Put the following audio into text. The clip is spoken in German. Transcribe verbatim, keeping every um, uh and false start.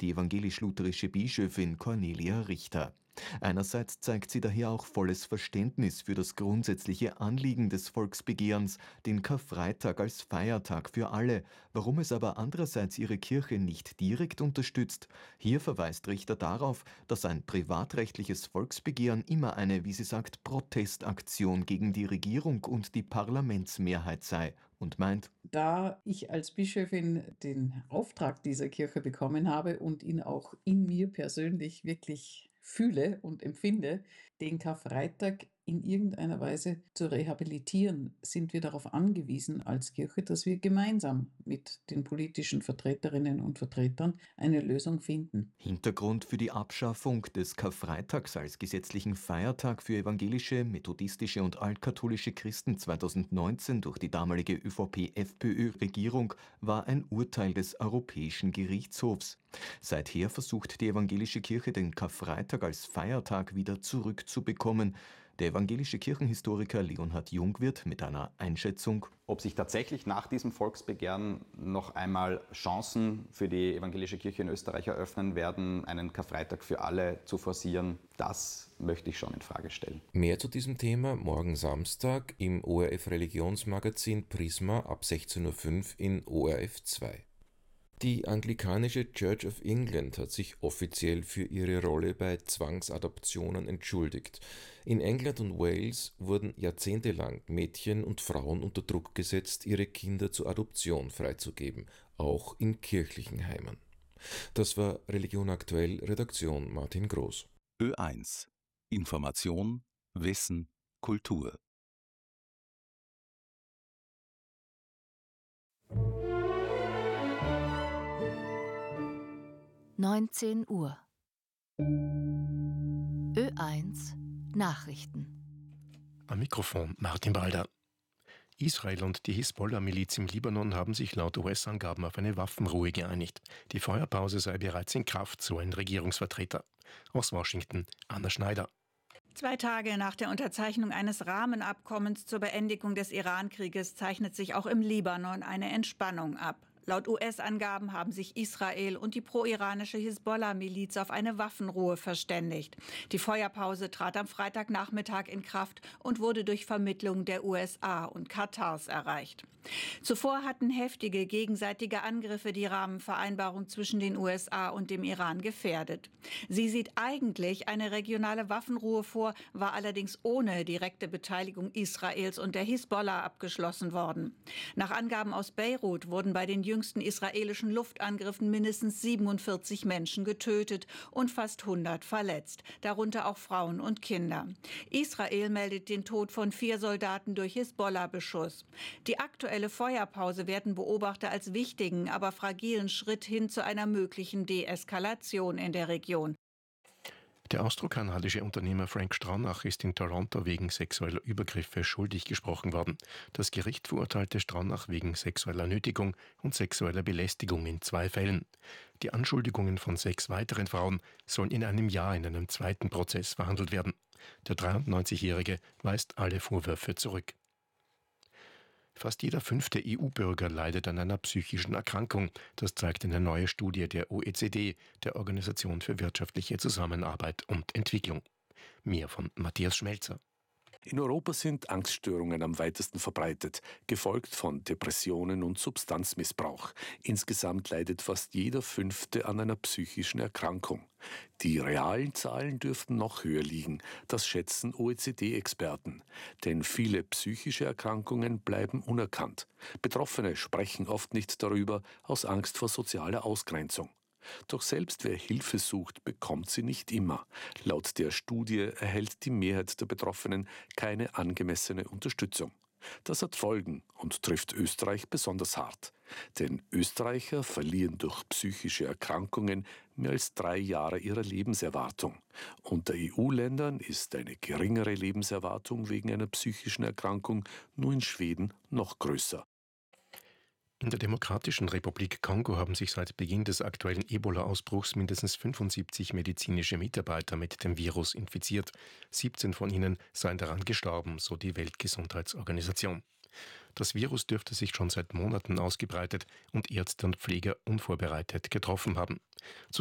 die evangelisch-lutherische Bischöfin Cornelia Richter. Einerseits zeigt sie daher auch volles Verständnis für das grundsätzliche Anliegen des Volksbegehrens, den Karfreitag als Feiertag für alle, warum es aber andererseits ihre Kirche nicht direkt unterstützt. Hier verweist Richter darauf, dass ein privatrechtliches Volksbegehren immer eine, wie sie sagt, Protestaktion gegen die Regierung und die Parlamentsmehrheit sei und meint: Da ich als Bischöfin den Auftrag dieser Kirche bekommen habe und ihn auch in mir persönlich wirklich fühle und empfinde, den Karfreitag in irgendeiner Weise zu rehabilitieren, sind wir darauf angewiesen als Kirche, dass wir gemeinsam mit den politischen Vertreterinnen und Vertretern eine Lösung finden. Hintergrund für die Abschaffung des Karfreitags als gesetzlichen Feiertag für evangelische, methodistische und altkatholische Christen zweitausendneunzehn durch die damalige ÖVP-FPÖ-Regierung war ein Urteil des Europäischen Gerichtshofs. Seither versucht die evangelische Kirche, den Karfreitag als Feiertag wieder zurückzubekommen. Der evangelische Kirchenhistoriker Leonhard Jung wird mit einer Einschätzung: Ob sich tatsächlich nach diesem Volksbegehren noch einmal Chancen für die evangelische Kirche in Österreich eröffnen werden, einen Karfreitag für alle zu forcieren, das möchte ich schon in Frage stellen. Mehr zu diesem Thema morgen Samstag im O R F Religionsmagazin Prisma ab sechzehn Uhr fünf in O R F zwei. Die anglikanische Church of England hat sich offiziell für ihre Rolle bei Zwangsadoptionen entschuldigt. In England und Wales wurden jahrzehntelang Mädchen und Frauen unter Druck gesetzt, ihre Kinder zur Adoption freizugeben, auch in kirchlichen Heimen. Das war Religion aktuell, Redaktion Martin Groß. Ö eins. Information, Wissen, Kultur. neunzehn Uhr. Ö eins Nachrichten. Am Mikrofon Martin Balder. Israel und die Hisbollah-Miliz im Libanon haben sich laut U S-Angaben auf eine Waffenruhe geeinigt. Die Feuerpause sei bereits in Kraft, so ein Regierungsvertreter. Aus Washington, Anna Schneider. Zwei Tage nach der Unterzeichnung eines Rahmenabkommens zur Beendigung des Iran-Krieges zeichnet sich auch im Libanon eine Entspannung ab. Laut U S-Angaben haben sich Israel und die pro-iranische Hisbollah-Miliz auf eine Waffenruhe verständigt. Die Feuerpause trat am Freitagnachmittag in Kraft und wurde durch Vermittlung der U S A und Katars erreicht. Zuvor hatten heftige gegenseitige Angriffe die Rahmenvereinbarung zwischen den U S A und dem Iran gefährdet. Sie sieht eigentlich eine regionale Waffenruhe vor, war allerdings ohne direkte Beteiligung Israels und der Hisbollah abgeschlossen worden. Nach Angaben aus Beirut wurden bei den jüngsten israelischen Luftangriffen mindestens siebenundvierzig Menschen getötet und fast hundert verletzt, darunter auch Frauen und Kinder. Israel meldet den Tod von vier Soldaten durch Hisbollah-Beschuss. Die aktuelle Feuerpause werden Beobachter als wichtigen, aber fragilen Schritt hin zu einer möglichen Deeskalation in der Region. Der austrokanadische Unternehmer Frank Stronach ist in Toronto wegen sexueller Übergriffe schuldig gesprochen worden. Das Gericht verurteilte Stronach wegen sexueller Nötigung und sexueller Belästigung in zwei Fällen. Die Anschuldigungen von sechs weiteren Frauen sollen in einem Jahr in einem zweiten Prozess verhandelt werden. Der dreiundneunzigjährige weist alle Vorwürfe zurück. Fast jeder fünfte E U-Bürger leidet an einer psychischen Erkrankung. Das zeigt eine neue Studie der O E C D, der Organisation für wirtschaftliche Zusammenarbeit und Entwicklung. Mehr von Matthias Schmelzer. In Europa sind Angststörungen am weitesten verbreitet, gefolgt von Depressionen und Substanzmissbrauch. Insgesamt leidet fast jeder Fünfte an einer psychischen Erkrankung. Die realen Zahlen dürften noch höher liegen, das schätzen O E C D-Experten. Denn viele psychische Erkrankungen bleiben unerkannt. Betroffene sprechen oft nicht darüber, aus Angst vor sozialer Ausgrenzung. Doch selbst wer Hilfe sucht, bekommt sie nicht immer. Laut der Studie erhält die Mehrheit der Betroffenen keine angemessene Unterstützung. Das hat Folgen und trifft Österreich besonders hart. Denn Österreicher verlieren durch psychische Erkrankungen mehr als drei Jahre ihrer Lebenserwartung. Unter E U-Ländern ist eine geringere Lebenserwartung wegen einer psychischen Erkrankung nur in Schweden noch größer. In der Demokratischen Republik Kongo haben sich seit Beginn des aktuellen Ebola-Ausbruchs mindestens fünfundsiebzig medizinische Mitarbeiter mit dem Virus infiziert. siebzehn von ihnen seien daran gestorben, so die Weltgesundheitsorganisation. Das Virus dürfte sich schon seit Monaten ausgebreitet und Ärzte und Pfleger unvorbereitet getroffen haben. Zu